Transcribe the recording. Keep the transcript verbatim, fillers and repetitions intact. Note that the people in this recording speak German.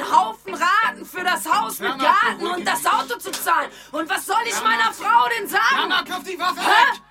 Haufen Raten für das Haus mit Mama, Garten beruhige und das dich. Auto zu zahlen. Und was soll ich Mama. meiner Frau denn sagen? Mama, kauf die Waffe Hä? weg!